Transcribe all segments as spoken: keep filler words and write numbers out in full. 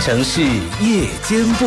城市夜间部。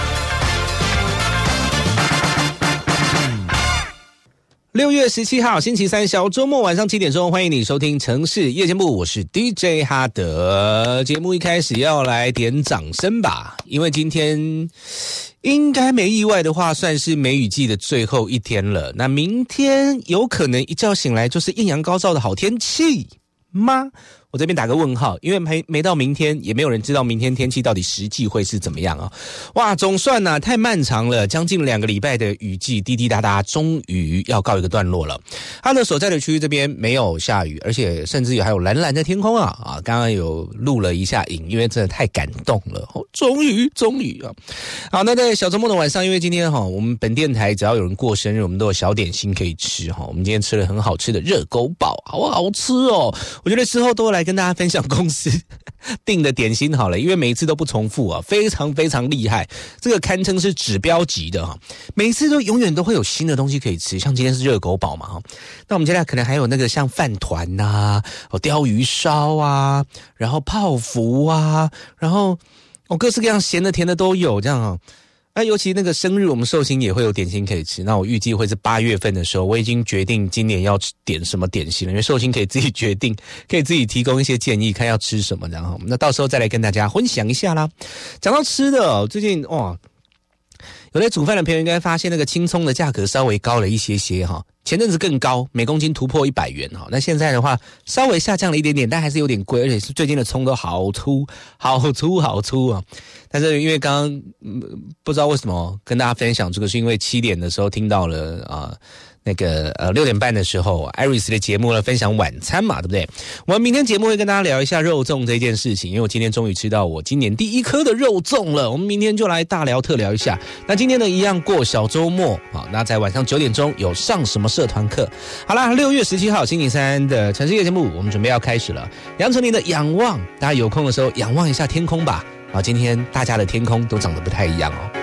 六月十七号星期三小周末晚上七点钟，欢迎你收听城市夜间部，我是 D J 哈德。节目一开始要来点掌声吧，因为今天应该没意外的话算是梅雨季的最后一天了，那明天有可能一觉醒来就是艳阳高照的好天气吗？我这边打个问号，因为没没到明天，也没有人知道明天天气到底实际会是怎么样啊！哇，总算啊，太漫长了，将近两个礼拜的雨季滴滴答答，终于要告一个段落了。它的所在的区域这边没有下雨，而且甚至还有蓝蓝的天空啊！啊，刚刚有录了一下影，因为真的太感动了，哦、终于终于啊！好，那在小周末的晚上，因为今天哈、哦，我们本电台只要有人过生日，我们都有小点心可以吃哈、哦。我们今天吃了很好吃的热狗堡，好好吃哦！我觉得之后都来跟大家分享公司订的点心好了，因为每一次都不重复啊，非常非常厉害，这个堪称是指标级的哈。每一次都永远都会有新的东西可以吃，像今天是热狗堡嘛哈，那我们接下来可能还有那个像饭团呐、哦鲷鱼烧啊，然后泡芙啊，然后哦各式各样咸的甜的都有这样啊。那尤其那个生日，我们寿星也会有点心可以吃。那我预计会是八月份的时候，我已经决定今年要点什么点心了，因为寿星可以自己决定，可以自己提供一些建议，看要吃什么，然后那到时候再来跟大家分享一下啦。讲到吃的，最近哇，有在煮饭的朋友应该发现那个青葱的价格稍微高了一些些哈。前阵子更高，每公斤突破一百元哈。那现在的话稍微下降了一点点，但还是有点贵，而且是最近的葱都好粗好粗好粗啊。但是因为刚刚、嗯、不知道为什么跟大家分享这个，是因为七点的时候听到了啊、呃、那个呃六点半的时候 Iris 的节目呢，分享晚餐嘛，对不对？我们明天节目会跟大家聊一下肉粽这件事情，因为我今天终于吃到我今年第一颗的肉粽了。我们明天就来大聊特聊一下。那今天呢一样过小周末啊，那在晚上九点钟有上什么社团课。好啦，六月十七号星期三的城市夜节目，我们准备要开始了。杨丞琳的仰望，大家有空的时候仰望一下天空吧。啊，今天大家的天空都长得不太一样哦。